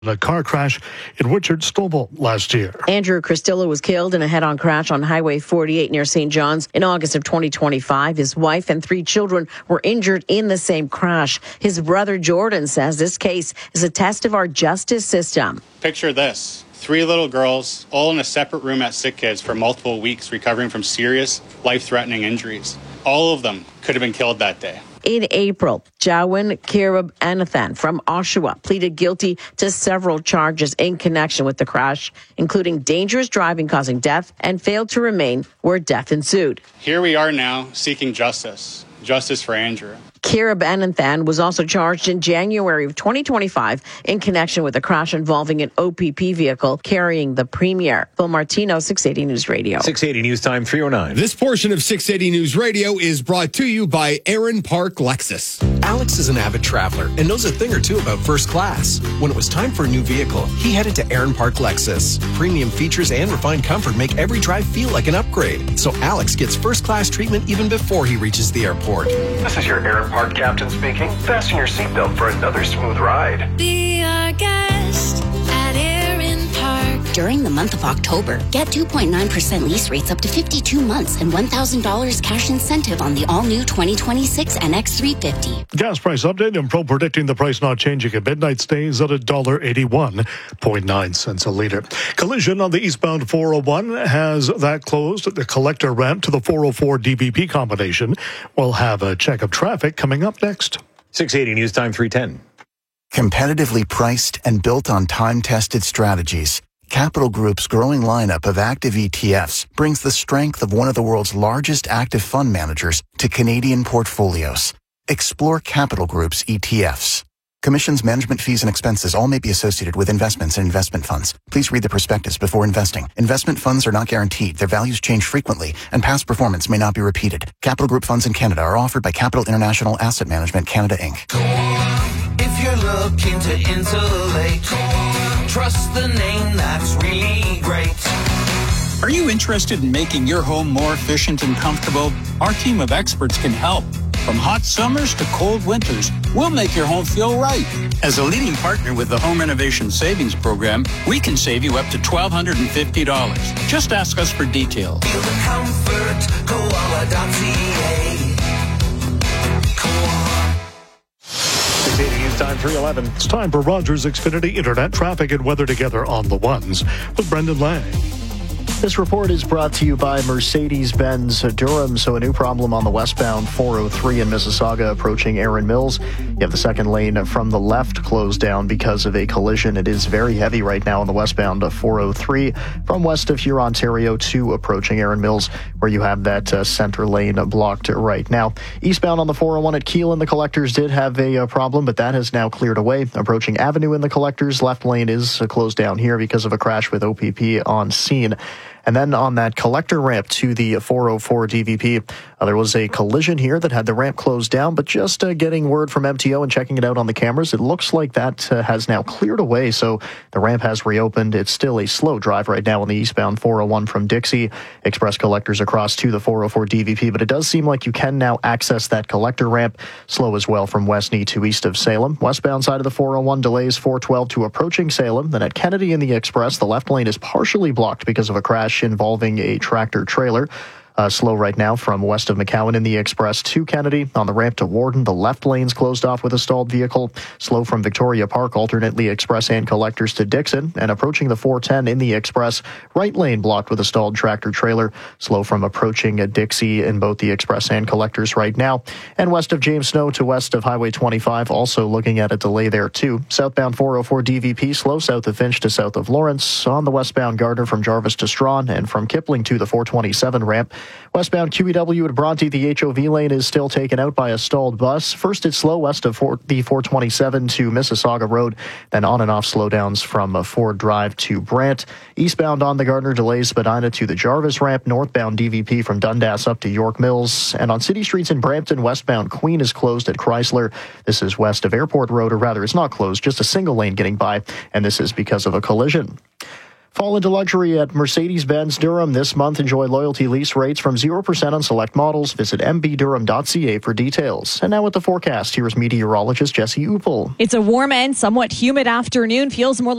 A car crash in Richard Stovall last year. Andrew Cristillo was killed in a head-on crash on Highway 48 near St. John's in August of 2025. His wife and 3 children were injured in the same crash. His brother Jordan says this case is a test of our justice system. Picture this. 3 little girls, all in a separate room at Sick Kids for multiple weeks, recovering from serious, life-threatening injuries. All of them could have been killed that day. In April, Jawin Kirib-Anathan from Oshawa pleaded guilty to several charges in connection with the crash, including dangerous driving causing death, and failed to remain where death ensued. Here we are now seeking justice for Andrew. Kirib-Anathan was also charged in January of 2025 in connection with a crash involving an OPP vehicle carrying the Premier. Phil Martino, 680 News Radio. 680 News Time 309. This portion of 680 News Radio is brought to you by Aaron Park Lexus. Alex is an avid traveler and knows a thing or two about first class. When it was time for a new vehicle, he headed to Aaron Park Lexus. Premium features and refined comfort make every drive feel like an upgrade. So Alex gets first class treatment even before he reaches the airport. This is your Aaron Park captain speaking. Fasten your seatbelt for another smooth ride. Be our guest at Aaron Park. During the month of October, get 2.9% lease rates up to 52 months and $1,000 cash incentive on the all-new 2026 NX350. Gas price update. Impro predicting the price not changing at midnight stays at $1.81.9 a litre. Collision on the eastbound 401 has that closed. The collector ramp to the 404 DVP combination. We'll have a check of traffic coming up next. 680 News Time 310. Competitively priced and built on time-tested strategies, Capital Group's growing lineup of active ETFs brings the strength of one of the world's largest active fund managers to Canadian portfolios. Explore Capital Group's ETFs. Commissions, management fees, and expenses all may be associated with investments and investment funds. Please read the prospectus before investing. Investment funds are not guaranteed. Their values change frequently, and past performance may not be repeated. Capital Group funds in Canada are offered by Capital International Asset Management Canada, Inc. If you're looking to insulate, trust the name that's really great. Are you interested in making your home more efficient and comfortable? Our team of experts can help. From hot summers to cold winters, we'll make your home feel right. As a leading partner with the Home Renovation Savings Program, we can save you up to $1,250. Just ask us for details. Feel the comfort, koala.ca. 680 News Time 311. It's time for Rogers Xfinity Internet traffic and weather together on the ones with Brendan Lang. This report is brought to you by Mercedes-Benz Durham. So a new problem on the westbound 403 in Mississauga approaching Erin Mills. You have the second lane from the left closed down because of a collision. It is very heavy right now on the westbound 403 from west of Huron, Ontario to approaching Erin Mills, where you have that center lane blocked right now. Eastbound on the 401 at Keelan, the collectors did have a problem, but that has now cleared away. Approaching Avenue in the collectors, left lane is closed down here because of a crash with OPP on scene. And then on that collector ramp to the 404 DVP, there was a collision here that had the ramp closed down, but just getting word from MTO and checking it out on the cameras, it looks like that has now cleared away. So the ramp has reopened. It's still a slow drive right now on the eastbound 401 from Dixie. Express collectors across to the 404 DVP, but it does seem like you can now access that collector ramp. Slow as well from Westney to east of Salem. Westbound side of the 401 delays 412 to approaching Salem. Then at Kennedy in the Express, the left lane is partially blocked because of a crash involving a tractor trailer. Slow right now from west of McCowan in the Express to Kennedy. On the ramp to Warden, the left lane's closed off with a stalled vehicle. Slow from Victoria Park, alternately Express and collectors to Dixon. And approaching the 410 in the Express, right lane blocked with a stalled tractor trailer. Slow from approaching Dixie in both the Express and collectors right now. And west of James Snow to west of Highway 25, also looking at a delay there too. Southbound 404 DVP, slow south of Finch to south of Lawrence. On the westbound Gardner from Jarvis to Strawn, and from Kipling to the 427 ramp. Westbound QEW at Bronte, the HOV lane is still taken out by a stalled bus. First, it's slow west of the 427 to Mississauga Road, then on and off slowdowns from Ford Drive to Brant. Eastbound on the Gardner delays Spadina to the Jarvis ramp. Northbound DVP from Dundas up to York Mills. And on city streets in Brampton, westbound Queen is closed at Chrysler. This is west of Airport Road, or rather, it's not closed, just a single lane getting by, and this is because of a collision. Fall into luxury at Mercedes-Benz Durham this month. Enjoy loyalty lease rates from 0% on select models. Visit mbdurham.ca for details. And now with the forecast, here's meteorologist Jesse Uppel. It's a warm and somewhat humid afternoon. Feels more